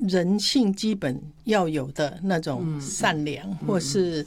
人性基本要有的那种善良，或是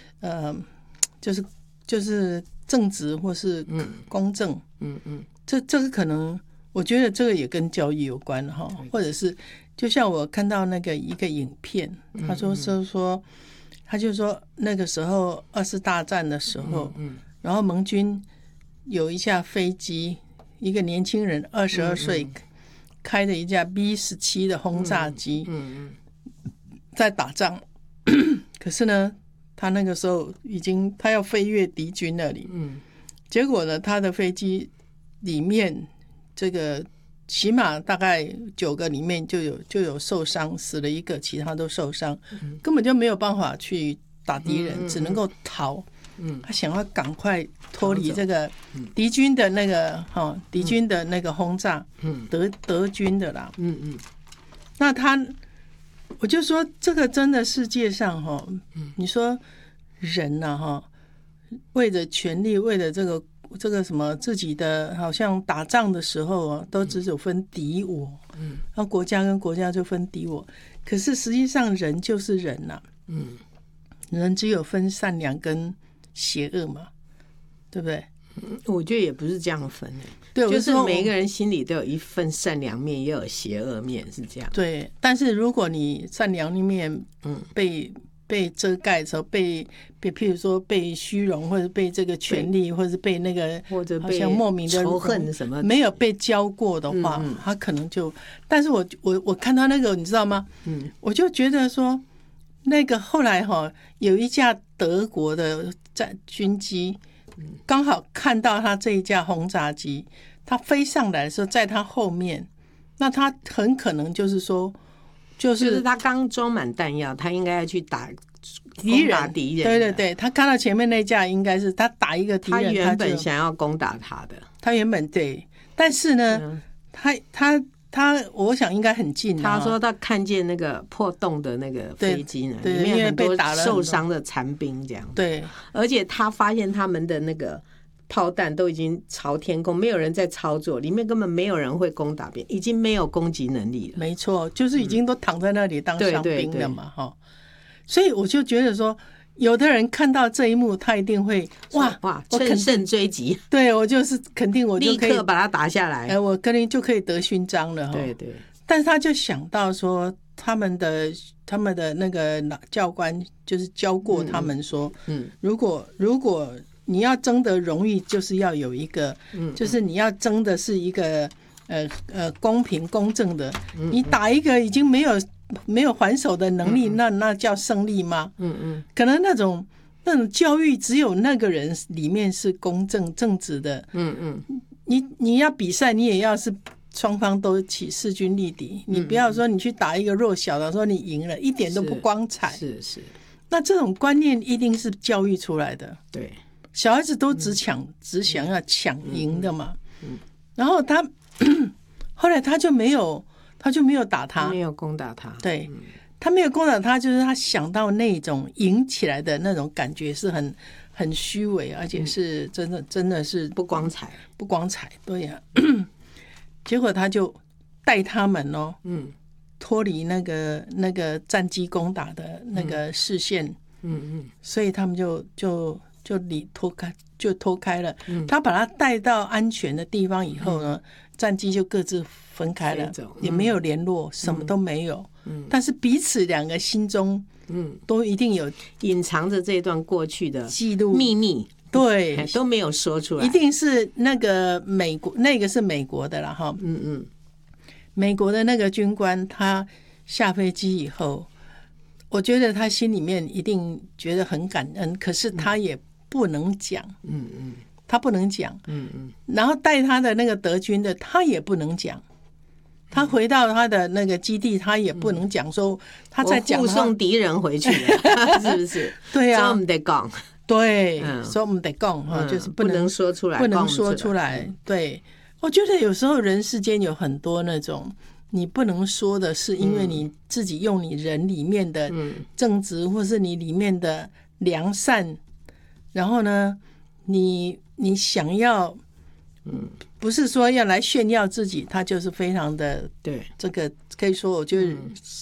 就是正直或是公正。这个可能我觉得这个也跟教育有关哈，或者是就像我看到那个一个影片，他就说那个时候二次大战的时候，然后盟军有一架飞机，一个年轻人22岁开的一架 B-17 的轰炸机在打仗，可是呢他那个时候他要飞越敌军那里，结果呢他的飞机里面这个起码大概9个里面就有受伤，死了1个，其他都受伤，根本就没有办法去打敌人，只能够逃。他想要赶快脱离这个敌军的那个轰炸，德军的啦。那我就说这个真的世界上你说人啊为了权力，为了这个什么自己的，好像打仗的时候都只有分敌我，然后国家跟国家就分敌我，可是实际上人就是人啊，人只有分善良跟邪恶嘛，对不对？ 我觉得也不是这样分， 对， 就是每一个人心里都有一份善良面，也有邪恶面，是这样。 对，但是如果你善良面被遮盖的时候，譬如说被虚荣，或者被这个权力，或者被那个或者被好像莫名的仇恨什么， 没有被教过的话，他可能就。但是我看到那个，你知道吗？我就觉得说，那个后来有一架德国的军机，刚好看到他这一架轰炸机，他飞上来的时候，在他后面，那他很可能就是说。 就是他刚装满弹药，他应该要去打敌人。 对对对，他看到前面那架应该是他打一个敌人， 他原本想要攻打他的。 他原本对，但是呢，他我想应该很近。 他说他看见那个破洞的那个飞机呢，里面很多受伤的残兵这样。 对， 而且他发现他们的那个炮弹都已经朝天空，没有人在操作，里面根本没有人会攻打别人，已经没有攻击能力了。 没错，就是已经都躺在那里当伤兵了嘛，所以我就觉得说，有的人看到这一幕，他一定会哇乘胜追击。 对，我就是肯定我就可以立刻把他打下来。 我肯定就可以得勋章了。 对对。 但是他就想到说，他们的那个教官就是教过他们说，如果你要争得荣誉，就是要有一个，就是你要争的是一个公平公正的。你打一个已经没有还手的能力，那叫胜利吗？可能那种教育只有那个人里面是公正正直的。你要比赛，你也要是双方都起势均力敌。你不要说你去打一个弱小的，说你赢了，一点都不光彩。 是。 那这种观念一定是教育出来的。 对。 小孩子都只想要抢赢的嘛，然后后来他就没有打他， 没有攻打他， 对，他没有攻打他，就是他想到那种赢起来的那种感觉是很虚伪，而且是真的是不光彩， 对呀。结果他就带他们脱离那个战机攻打的那个视线，所以他们就脱开了。他把他带到安全的地方以后呢，战机就各自分开了，也没有联络，什么都没有。但是彼此两个心中都一定有隐藏着这段过去的记录秘密， 对， 都没有说出来。 一定是那个那个是美国的啦哈。美国的那个军官，他下飞机以后，我觉得他心里面一定觉得很感恩，可是他也不能讲，他不能讲，然后带他的那个德军的，他也不能讲，他回到他的那个基地，他也不能讲说他在讲护送敌人回去了，是不是？ 对啊， 所以我们得讲， 对，所以我们得讲就是不能说出来， 不能说出来。对，我觉得有时候人世间有很多那种你不能说的，是因为你自己用你人里面的正直，或是你里面的良善，然后呢，你想要，不是说要来炫耀自己，他就是非常的， 对， 这个可以说，我觉得